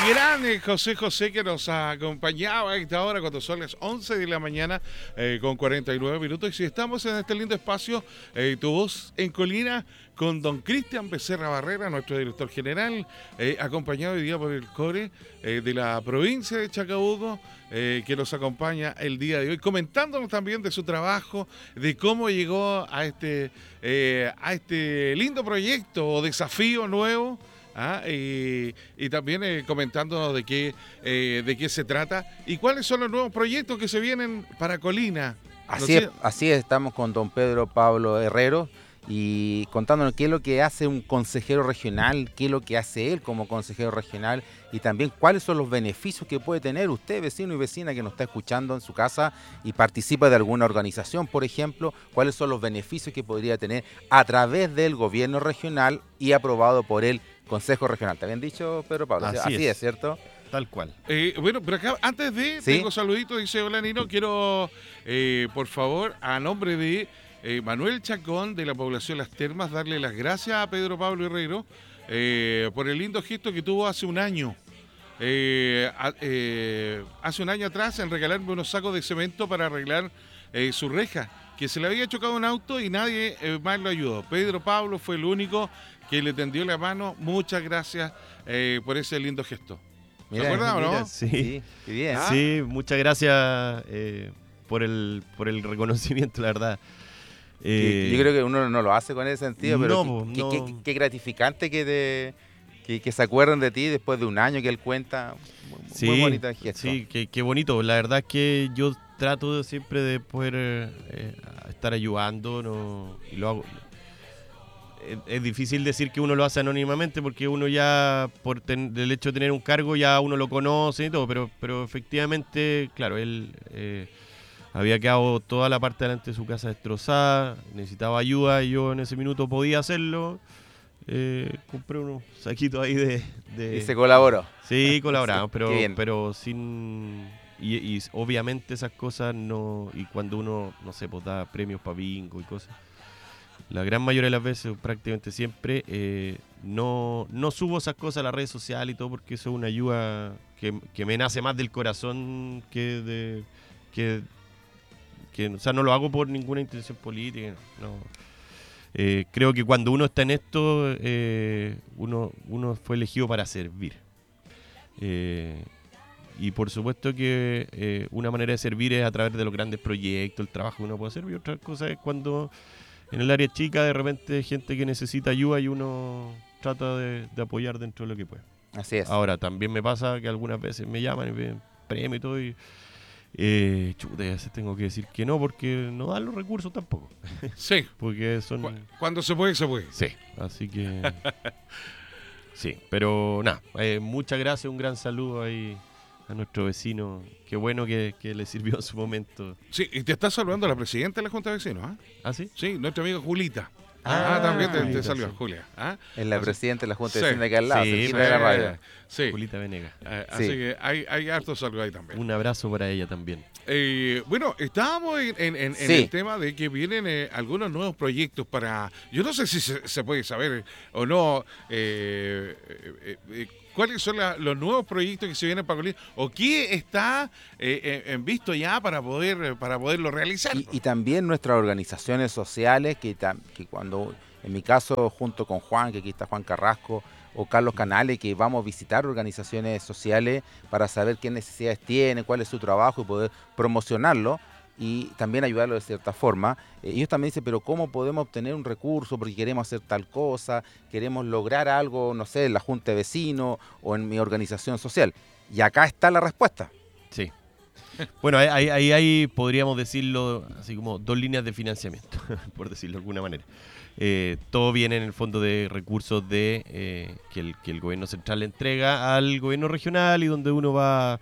Grande José José, que nos acompañaba a esta hora cuando son las 11 de la mañana con 49 minutos. Y si estamos en este lindo espacio, Tu Voz en Colina, con don Cristian Becerra Barrera, nuestro director general, acompañado hoy día por el CORE de la provincia de Chacabuco, que nos acompaña el día de hoy, comentándonos también de su trabajo, de cómo llegó a este lindo proyecto o desafío nuevo. Y también comentándonos de qué se trata y cuáles son los nuevos proyectos que se vienen para Colina. Así es, estamos con don Pedro Pablo Herrero y contándonos qué es lo que hace un consejero regional, qué es lo que hace él como consejero regional y también cuáles son los beneficios que puede tener usted, vecino y vecina que nos está escuchando en su casa y participa de alguna organización, por ejemplo, cuáles son los beneficios que podría tener a través del gobierno regional y aprobado por el Consejo Regional. ¿Te habían dicho, Pedro Pablo? Así es, ¿cierto? Tal cual. Bueno, pero acá, antes de, ¿Sí? tengo saluditos, dice hola Nino, quiero, por favor, a nombre de Manuel Chacón, de la población Las Termas, darle las gracias a Pedro Pablo Herrero por el lindo gesto que tuvo hace un año. Hace un año atrás, en regalarme unos sacos de cemento para arreglar su reja, que se le había chocado un auto y nadie más lo ayudó. Pedro Pablo fue el único que le tendió la mano. Muchas gracias por ese lindo gesto. ¿Se acuerdan o no? Sí, bien. Sí, muchas gracias por el reconocimiento, la verdad. Yo creo que uno no lo hace con ese sentido, pero no. qué gratificante que se acuerden de ti después de un año que él cuenta. Muy bonito el gesto. Sí, qué bonito. La verdad es que yo trato siempre de poder estar ayudando, y lo hago. Es difícil decir que uno lo hace anónimamente porque uno ya, por el hecho de tener un cargo, ya uno lo conoce y todo, pero efectivamente, claro, él había quedado toda la parte delante de su casa destrozada, necesitaba ayuda y yo en ese minuto podía hacerlo. Compré unos saquitos ahí de... Y se colaboró. Sí, colaboramos, sí, pero sin... Y obviamente esas cosas no... Y cuando uno, no sé, pues da premios para bingo y cosas, la gran mayoría de las veces, prácticamente siempre, no subo esas cosas a las redes sociales y todo porque eso es una ayuda que me nace más del corazón o sea, no lo hago por ninguna intención política. No. Creo que cuando uno está en esto, uno fue elegido para servir. Y por supuesto que una manera de servir es a través de los grandes proyectos, el trabajo que uno puede hacer, y otra cosa es cuando en el área chica de repente hay gente que necesita ayuda y uno trata de apoyar dentro de lo que puede. Así es. Ahora, también me pasa que algunas veces me llaman y me piden premio y todo, y chuta, ya tengo que decir que no, porque no dan los recursos tampoco. Sí. Porque son... Cuando se puede, se puede. Sí, así que... sí, pero nada, muchas gracias, un gran saludo ahí a nuestro vecino. Qué bueno que le sirvió en su momento. Sí, y te está saludando la presidenta de la Junta de Vecinos, ¿ah? ¿Ah, sí? Sí, nuestra amiga Julita. También te sí. salió, Julia. Es la presidenta de la Junta de Vecinos de acá al lado, Sí, cerquita de la radio. Sí. Julita Venegas. Así que hay harto saludo ahí también. Un abrazo para ella también. Bueno, estábamos en el tema de que vienen algunos nuevos proyectos para... Yo no sé si se puede saber o no cuáles son los nuevos proyectos que se vienen para Colina o qué está en visto ya para poderlo realizar. Y también nuestras organizaciones sociales que cuando, en mi caso, junto con Juan, que aquí está Juan Carrasco, o Carlos Canales, que vamos a visitar organizaciones sociales para saber qué necesidades tienen, cuál es su trabajo y poder promocionarlo y también ayudarlo de cierta forma. Ellos también dicen, pero ¿cómo podemos obtener un recurso? Porque queremos hacer tal cosa, queremos lograr algo, no sé, en la Junta de Vecinos o en mi organización social. Y acá está la respuesta. Sí. Bueno, ahí podríamos decirlo así como dos líneas de financiamiento, por decirlo de alguna manera. Todo viene en el fondo de recursos que el gobierno central le entrega al gobierno regional y donde uno va,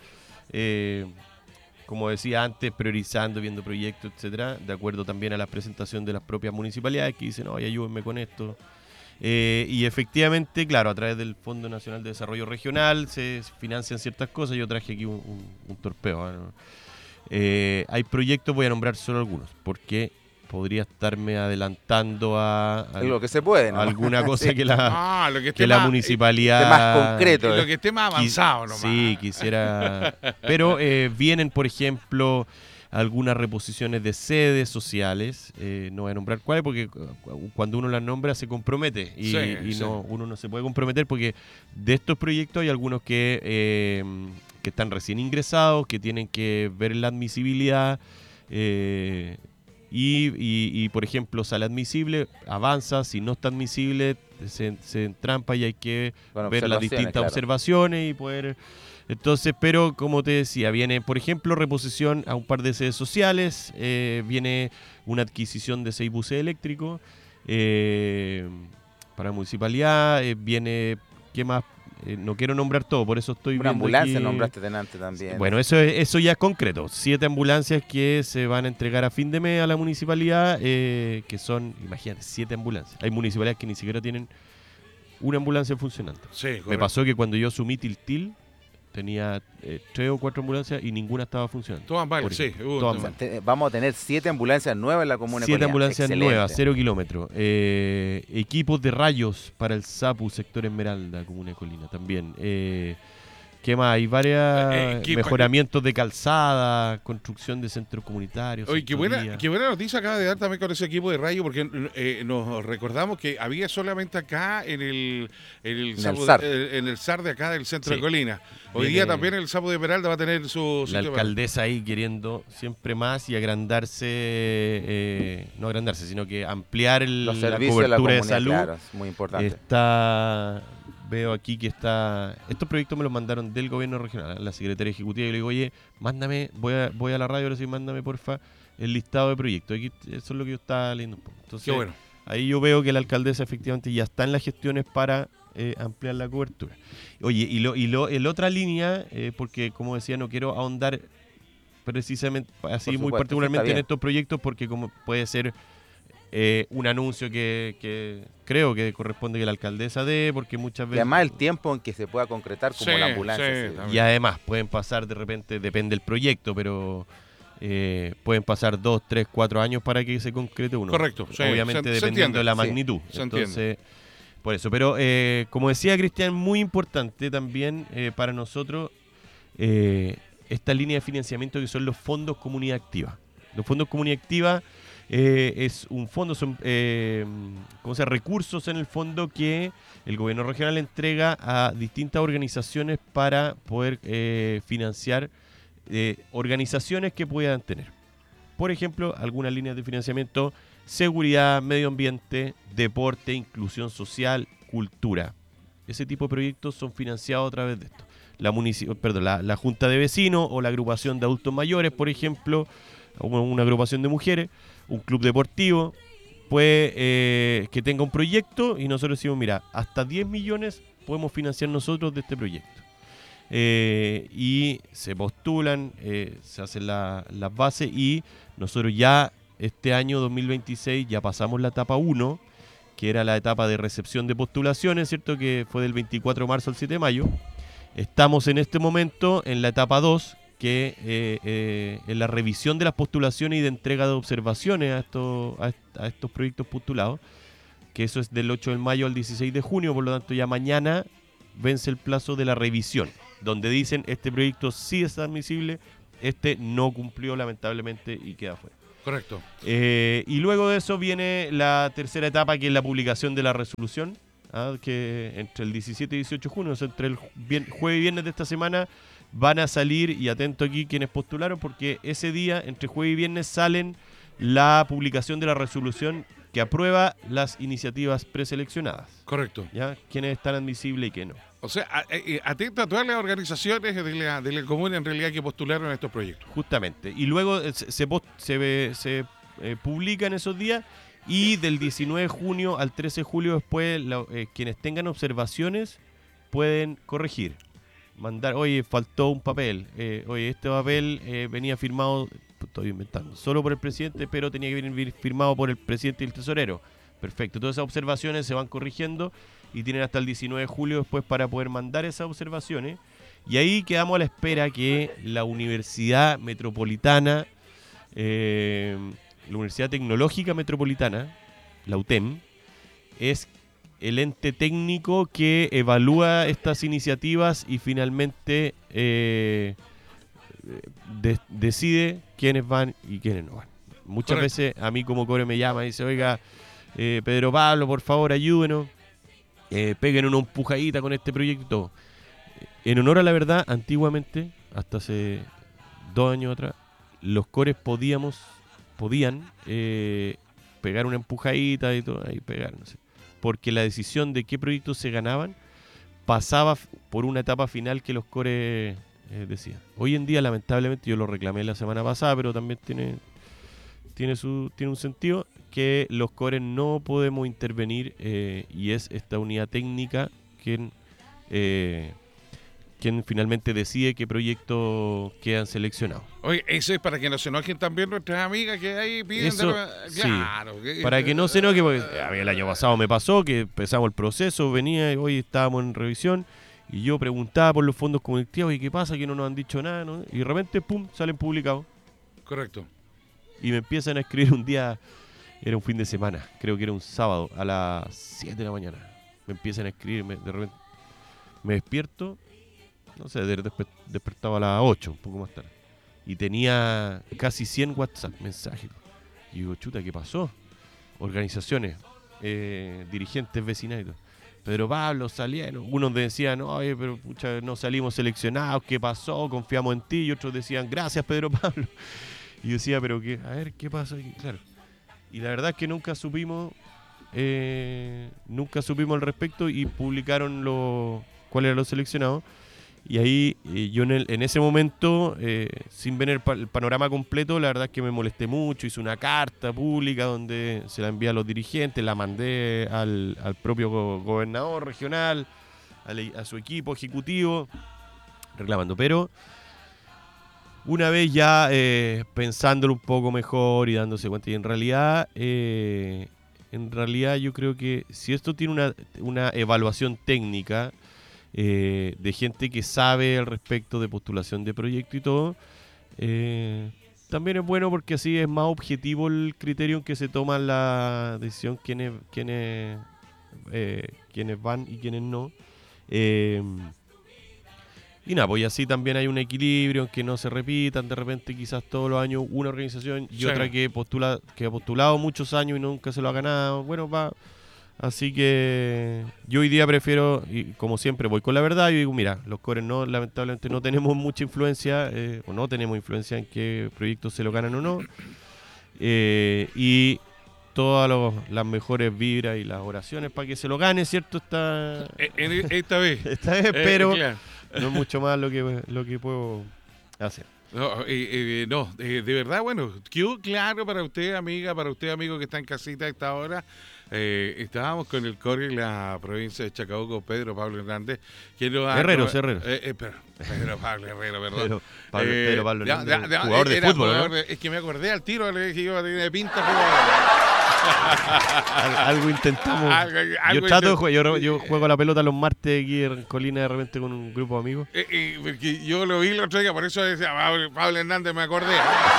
como decía antes, priorizando, viendo proyectos, etcétera, de acuerdo también a la presentación de las propias municipalidades que dicen, oye, ayúdenme con esto. Y efectivamente, claro, a través del Fondo Nacional de Desarrollo Regional se financian ciertas cosas. Yo traje aquí un torpeo, ¿no? Hay proyectos, voy a nombrar solo algunos, porque podría estarme adelantando a Lo que se puede, ¿no? alguna cosa Sí. que la, lo que esté que la más, municipalidad... más concreto. lo que esté más avanzado nomás. Sí, quisiera... Pero vienen, por ejemplo, algunas reposiciones de sedes sociales. No voy a nombrar cuáles porque cuando uno las nombra se compromete. Y, Sí, y sí. no, uno no se puede comprometer porque de estos proyectos hay algunos que están recién ingresados, que tienen que ver la admisibilidad. Y, por ejemplo, sale admisible, avanza, si no está admisible, se entrampa y hay que Con ver las observaciones, distintas claro. observaciones y poder... Entonces, pero como te decía, viene, por ejemplo, reposición a un par de sedes sociales, viene una adquisición de 6 buses eléctricos para municipalidad, viene, ¿qué más? No quiero nombrar todo, por eso estoy Una viendo ambulancia aquí. nombraste delante también. Bueno, eso ya es concreto. 7 ambulancias que se van a entregar a fin de mes a la municipalidad, que son, imagínate, 7 ambulancias. Hay municipalidades que ni siquiera tienen una ambulancia funcionando. Sí, Me correcto. pasó que cuando yo asumí Tiltil, tenía 3 o 4 ambulancias y ninguna estaba funcionando. Todas mal, por sí. ejemplo. Todas O sea, mal. vamos a tener 7 ambulancias nuevas en la comuna de 7 Colina. ambulancias Excelente. nuevas, 0 kilómetros. Equipos de rayos para el SAPU, sector Esmeralda, comuna de Colina también. ¿Qué más? Hay varios mejoramientos de calzada, construcción de centros comunitarios. Oye, qué sectoría. buena noticia acaba de dar también con ese equipo de rayo, porque nos recordamos que había solamente acá en el SAR. en el SAR de acá del centro Sí. de Colina. Hoy Viene- día también el Sapo de Peralta va a tener su La sistema. alcaldesa ahí queriendo siempre más y agrandarse, no agrandarse, sino que ampliar Los la servicios de la cobertura de comunidad, salud. claro, es muy importante. Veo aquí que está... Estos proyectos me los mandaron del gobierno regional, la secretaria ejecutiva, y le digo, oye, mándame, voy a la radio, ahora sí, mándame porfa el listado de proyectos. Aquí, eso es lo que yo estaba leyendo un poco. Entonces, Qué bueno. ahí yo veo que la alcaldesa efectivamente ya está en las gestiones para ampliar la cobertura. Oye, el otra línea, porque como decía, no quiero ahondar precisamente así Por muy supuesto, particularmente está en bien. estos proyectos, porque como puede ser un anuncio que creo que corresponde que la alcaldesa dé, porque muchas Y veces... además el tiempo en que se pueda concretar como Sí, la ambulancia. sí, sí. también. Y además pueden pasar de repente, depende del proyecto, pero pueden pasar 2, 3, 4 años para que se concrete uno. Correcto, sí, Obviamente se dependiendo entiende, de la sí, magnitud. se Entonces, por eso. Pero como decía Cristian, muy importante también para nosotros esta línea de financiamiento que son los fondos Comunidad Activa. Los fondos Comunidad Activa es un fondo, son recursos en el fondo que el gobierno regional entrega a distintas organizaciones para poder financiar organizaciones que puedan tener. Por ejemplo, algunas líneas de financiamiento: seguridad, medio ambiente, deporte, inclusión social, cultura. Ese tipo de proyectos son financiados a través de esto. La Junta de Vecinos o la agrupación de adultos mayores, por ejemplo, o una agrupación de mujeres, un club deportivo, puede que tenga un proyecto y nosotros decimos, mira, hasta 10 millones podemos financiar nosotros de este proyecto. Y se postulan, se hacen las bases y nosotros ya este año 2026 ya pasamos la etapa 1, que era la etapa de recepción de postulaciones, ¿cierto? Que fue del 24 de marzo al 7 de mayo. Estamos en este momento en la etapa 2, que en la revisión de las postulaciones y de entrega de observaciones a estos proyectos postulados, que eso es del 8 de mayo al 16 de junio, por lo tanto ya mañana vence el plazo de la revisión, donde dicen este proyecto sí es admisible, este no cumplió lamentablemente y queda fuera. Correcto. Y luego de eso viene la tercera etapa, que es la publicación de la resolución, que entre el 17 y 18 de junio, o sea, entre el jueves y viernes de esta semana, van a salir, y atento aquí quienes postularon, porque ese día, entre jueves y viernes, salen la publicación de la resolución que aprueba las iniciativas preseleccionadas. Correcto. ¿Ya? Quiénes están admisibles y qué no. O sea, atento a todas las organizaciones de la comuna en realidad que postularon estos proyectos. Justamente. Y luego se publica en esos días, y del 19 de junio al 13 de julio después quienes tengan observaciones pueden corregir. Mandar, oye, faltó un papel, oye, este papel venía firmado, estoy inventando, solo por el presidente, pero tenía que venir firmado por el presidente y el tesorero. Perfecto, todas esas observaciones se van corrigiendo y tienen hasta el 19 de julio después para poder mandar esas observaciones. Y ahí quedamos a la espera que la Universidad Metropolitana la Universidad Tecnológica Metropolitana, la UTEM, es el ente técnico que evalúa estas iniciativas y finalmente decide quiénes van y quiénes no van. Muchas veces a mí como core me llama y dice, oiga, Pedro Pablo, por favor, ayúdenos, peguen una empujadita con este proyecto. En honor a la verdad, antiguamente, hasta hace 2 años atrás, los cores podían pegar una empujadita y todo, ahí pegar, no sé. Porque la decisión de qué proyectos se ganaban pasaba por una etapa final que los cores decían. Hoy en día, lamentablemente, yo lo reclamé la semana pasada, pero también tiene un sentido, que los cores no podemos intervenir y es esta unidad técnica quien finalmente decide qué proyectos quedan seleccionados. Oye, eso es para que no se enojen también nuestras amigas que ahí piden. Eso, claro. Sí, para que no se enoje, porque a mí el año pasado me pasó que empezamos el proceso, venía y hoy estábamos en revisión y yo preguntaba por los fondos colectivos y qué pasa, que no nos han dicho nada, ¿no? Y de repente, pum, salen publicados. Correcto. Y me empiezan a escribir un día, era un fin de semana, creo que era un sábado, a las 7 de la mañana. Me empiezan a escribir, de repente me despierto. No sé, despertaba a las 8, un poco más tarde. Y tenía casi 100 WhatsApp mensajes. Y digo, chuta, ¿qué pasó? Organizaciones, dirigentes vecinales. Pedro Pablo, salieron. Unos decían, oye, pero pucha, no salimos seleccionados, ¿qué pasó? Confiamos en ti. Y otros decían, gracias, Pedro Pablo. Y yo decía, pero qué, a ver, ¿qué pasa aquí? Claro. Y la verdad es que nunca supimos al respecto y publicaron cuáles eran los seleccionados. Y ahí yo en ese momento, sin ver el panorama completo, la verdad es que me molesté mucho. Hice una carta pública donde se la envié a los dirigentes, la mandé al propio gobernador regional, a su equipo ejecutivo, reclamando. Pero una vez ya pensándolo un poco mejor y dándose cuenta, y en realidad yo creo que si esto tiene una evaluación técnica, de gente que sabe al respecto de postulación de proyecto y todo, también es bueno porque así es más objetivo el criterio en que se toma la decisión quiénes van y quiénes no. Y nada, pues así también hay un equilibrio en que no se repitan de repente quizás todos los años una organización y otra que ha postulado muchos años y nunca se lo ha ganado. Bueno, así que yo hoy día prefiero, y como siempre voy con la verdad, yo digo, mira, los cores lamentablemente no tenemos mucha influencia, o no tenemos influencia en qué proyectos se lo ganan o no, y todas las mejores vibras y las oraciones para que se lo gane, ¿cierto? Esta vez, pero claro, no es mucho más lo que puedo hacer. No, de verdad, bueno, quedó claro para usted, amiga, para usted, amigo que está en casita a esta hora. Estábamos con el core en la provincia de Chacabuco, Pedro Pablo Hernández. Pedro Pablo Herrero, perdón. Pedro Pablo Hernández, jugador de fútbol, ¿no? Es que me acordé al tiro, le dije yo, tiene pinta. Algo intentamos. Yo juego a la pelota los martes aquí en Colina de repente con un grupo de amigos. Porque yo lo vi el otro día, por eso decía Pablo Hernández, me acordé.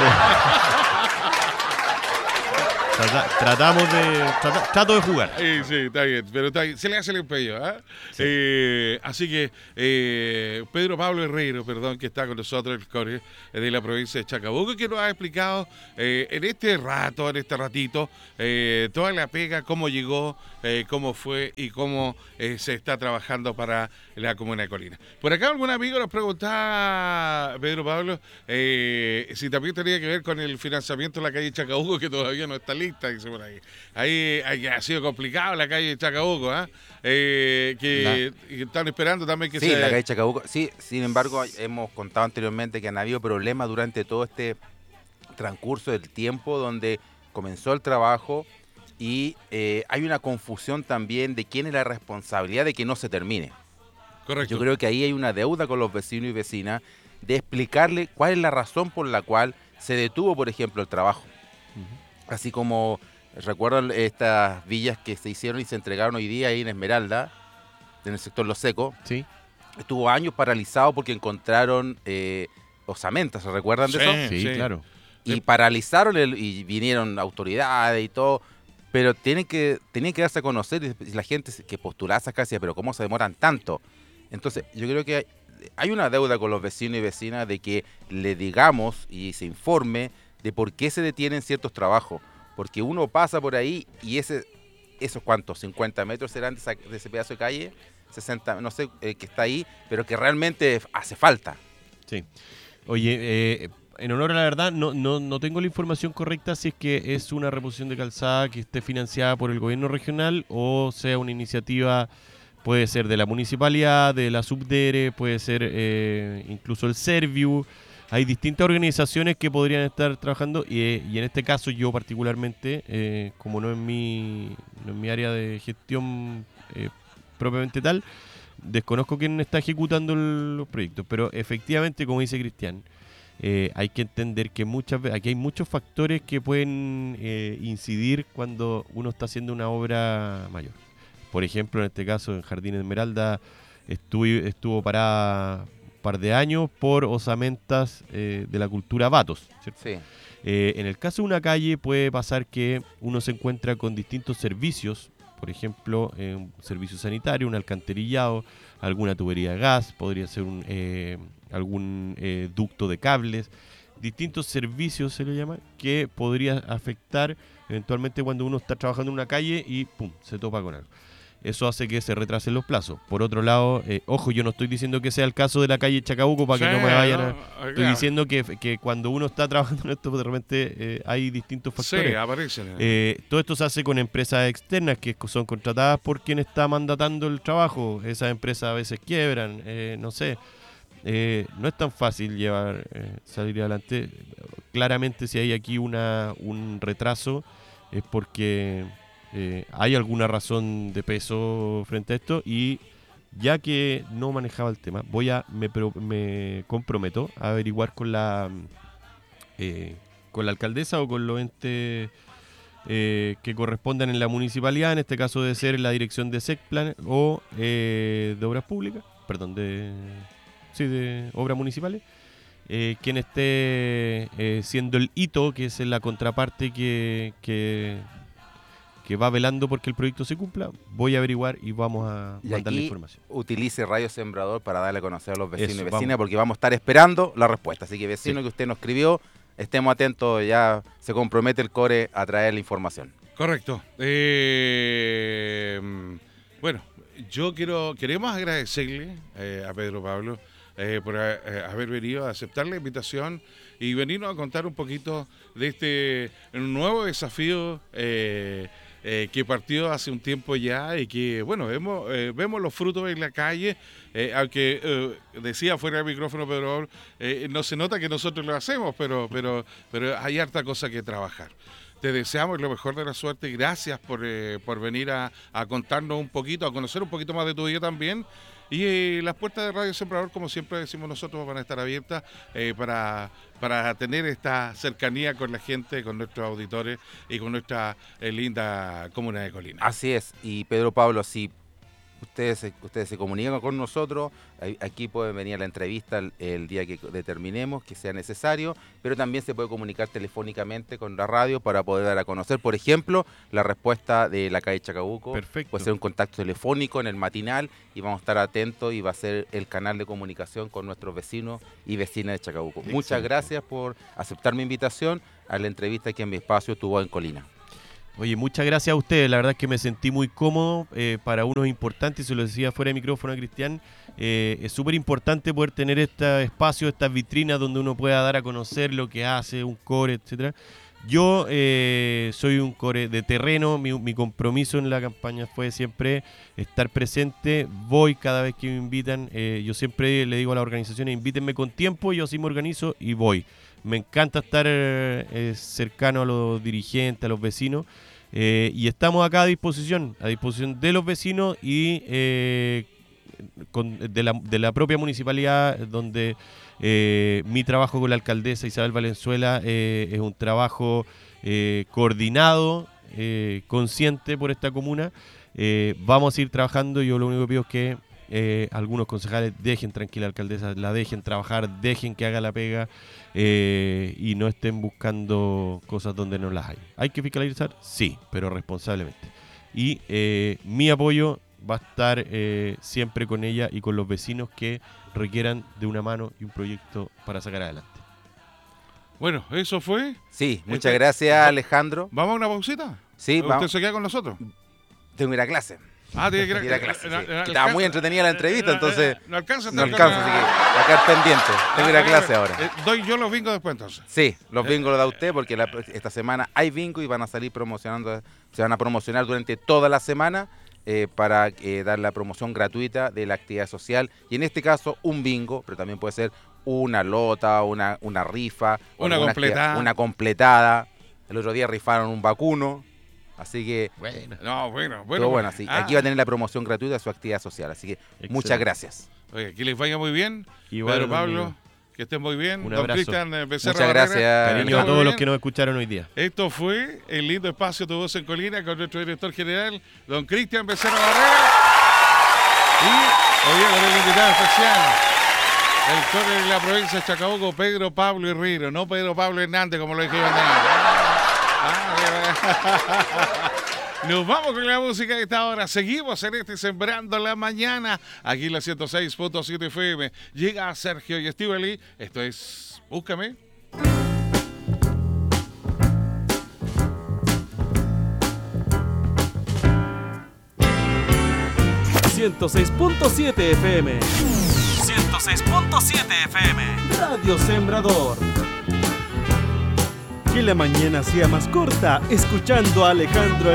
Trato de jugar. Sí, está bien, pero se le hace el empeño. Sí. Así que Pedro Pablo Herrero, que está con nosotros, el core de la provincia de Chacabuco, que nos ha explicado en este ratito, toda la pega, cómo llegó, cómo fue y cómo se está trabajando para la comuna de Colina. Por acá algún amigo nos preguntaba, Pedro Pablo, si también tenía que ver con el financiamiento de la calle Chacabuco, que todavía no está lista, dice por ahí. Ahí ha sido complicado la calle Chacabuco, que están esperando también que sí, la calle Chacabuco. Sí, sin embargo, hemos contado anteriormente que han habido problemas durante todo este transcurso del tiempo donde comenzó el trabajo y hay una confusión también de quién es la responsabilidad de que no se termine. Correcto. Yo creo que ahí hay una deuda con los vecinos y vecinas de explicarle cuál es la razón por la cual se detuvo, por ejemplo, el trabajo. Así como recuerdan estas villas que se hicieron y se entregaron hoy día ahí en Esmeralda, en el sector Los Secos. Sí. Estuvo años paralizado porque encontraron osamentas, ¿se recuerdan de eso? Sí, claro. y paralizaron y vinieron autoridades y todo, pero tenían que darse a conocer y la gente que postulaba esas casas decía, pero ¿cómo se demoran tanto? Entonces, yo creo que hay una deuda con los vecinos y vecinas de que le digamos y se informe de por qué se detienen ciertos trabajos, porque uno pasa por ahí y esos cuantos, 50 metros serán de ese pedazo de calle, 60, no sé, que está ahí, pero que realmente hace falta. Sí. Oye, en honor a la verdad, no tengo la información correcta si es que es una reposición de calzada que esté financiada por el gobierno regional o sea una iniciativa, puede ser de la municipalidad, de la Subdere, puede ser incluso el Serviu. Hay distintas organizaciones que podrían estar trabajando y en este caso yo particularmente, como no es mi área de gestión propiamente tal, desconozco quién está ejecutando los proyectos, pero efectivamente, como dice Cristian, hay que entender que muchas veces aquí hay muchos factores que pueden incidir cuando uno está haciendo una obra mayor. Por ejemplo, en este caso, en Jardín Esmeralda estuvo parada un par de años por osamentas de la cultura Vatos, ¿cierto? Sí. En el caso de una calle puede pasar que uno se encuentra con distintos servicios, por ejemplo, un servicio sanitario, un alcantarillado, alguna tubería de gas, podría ser algún ducto de cables, distintos servicios se le llama, que podría afectar eventualmente cuando uno está trabajando en una calle y pum, se topa con algo. Eso hace que se retrasen los plazos. Por otro lado, ojo, yo no estoy diciendo que sea el caso de la calle Chacabuco para que no me vayan a... Estoy diciendo que cuando uno está trabajando en esto, de repente hay distintos factores. Sí, aparecen. Todo esto se hace con empresas externas que son contratadas por quien está mandatando el trabajo. Esas empresas a veces quiebran, no sé. No es tan fácil salir adelante. Claramente si hay aquí un retraso es porque... hay alguna razón de peso frente a esto y ya que no manejaba el tema, me comprometo a averiguar con la alcaldesa o con los entes que correspondan en la municipalidad, en este caso debe ser en la dirección de SECPLAN o de Obras Públicas, perdón, de Obras Municipales, quien esté siendo el hito, que es la contraparte que va velando porque el proyecto se cumpla. Voy a averiguar y vamos a mandar la información. Utilice Radio Sembrador para darle a conocer a los vecinos y vecinas, vamos. porque vamos a estar esperando la respuesta. Así que vecino que usted nos escribió, estemos atentos, ya se compromete el CORE a traer la información. Correcto. Bueno, queremos agradecerle a Pedro Pablo por haber venido a aceptar la invitación y venirnos a contar un poquito de este nuevo desafío que partió hace un tiempo ya y que, bueno, vemos los frutos en la calle, aunque decía fuera del micrófono Pedro, no se nota que nosotros lo hacemos, pero hay harta cosa que trabajar. Te deseamos lo mejor de la suerte y gracias por venir a contarnos un poquito, a conocer un poquito más de tu vida también. Y las puertas de Radio Sembrador, como siempre decimos nosotros, van a estar abiertas para tener esta cercanía con la gente, con nuestros auditores y con nuestra linda comuna de Colina. Así es. Y Pedro Pablo, si ustedes se comunican con nosotros, aquí pueden venir a la entrevista el día que determinemos que sea necesario, pero también se puede comunicar telefónicamente con la radio para poder dar a conocer, por ejemplo, la respuesta de la calle Chacabuco. Perfecto. Puede ser un contacto telefónico en el matinal y vamos a estar atentos y va a ser el canal de comunicación con nuestros vecinos y vecinas de Chacabuco. Excelente. Muchas gracias por aceptar mi invitación a la entrevista que en mi espacio tuvo en Colina. Oye, muchas gracias a ustedes, la verdad es que me sentí muy cómodo, para uno es importante, y se lo decía fuera de micrófono a Cristian, es súper importante poder tener este espacio, estas vitrinas donde uno pueda dar a conocer lo que hace un core, etcétera. Yo soy un core de terreno, mi compromiso en la campaña fue siempre estar presente, voy cada vez que me invitan, yo siempre le digo a las organizaciones, invítenme con tiempo, yo así me organizo y voy. Me encanta estar cercano a los dirigentes, a los vecinos, y estamos acá a disposición de los vecinos y de la propia municipalidad, donde mi trabajo con la alcaldesa Isabel Valenzuela es un trabajo coordinado, consciente por esta comuna. Vamos a ir trabajando, yo lo único que pido es que algunos concejales dejen tranquila a la alcaldesa, la dejen trabajar, dejen que haga la pega y no estén buscando cosas donde no las hay. ¿Hay que fiscalizar? Sí, pero responsablemente. Y mi apoyo va a estar siempre con ella y con los vecinos que requieran de una mano y un proyecto para sacar adelante. Bueno, eso fue. Sí, muchas gracias, Alejandro. ¿Vamos a una pausita? Sí, ¿Usted vamos. se queda con nosotros? Tengo que ir a clase. Tiene que Ir a clase, sí. Estaba muy entretenida la entrevista, entonces no alcanza, no alcanza, así que va a quedar pendiente. Tengo que ir a clase ahora. Doy yo los bingos después entonces. Sí, los bingos los da usted porque esta semana hay bingo y van a salir promocionando, se van a promocionar durante toda la semana para dar la promoción gratuita de la actividad social. Y en este caso, un bingo, pero también puede ser una lota, una rifa, una completada. El otro día rifaron un vacuno. Así que, Bueno. todo bueno, así. Aquí va a tener la promoción gratuita de su actividad social. Así que, Excelente. muchas gracias. Oye, que les vaya muy bien. Igual, Pedro Pablo, amigo. que estén muy bien. Un Don abrazo. Cristian Becerra Muchas gracias. Barrera, Cariño a muy todos los bien. que nos escucharon hoy día. Esto fue el lindo espacio Tu Voz en Colina con nuestro director general, don Cristian Becerra Barrera. Y hoy día con el invitado especial, el torre de la provincia de Chacabuco, Pedro Pablo Herrero, no Pedro Pablo Hernández, como lo dije yo Nos vamos con la música de esta hora. Seguimos en este Sembrando la Mañana, aquí en la 106.7 FM. Llega Sergio y Estíbali. Esto es Búscame. 106.7 FM. 106.7 FM. Radio Sembrador. Que la mañana sea más corta escuchando a Alejandro